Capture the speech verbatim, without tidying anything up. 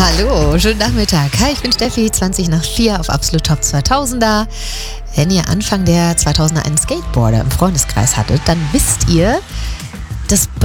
Hallo, schönen Nachmittag. Hi, ich bin Steffi, zwanzig nach vier auf Absolut Top zweitausender. Wenn ihr Anfang der zweitausender einen Skateboarder im Freundeskreis hattet, dann wisst ihr, das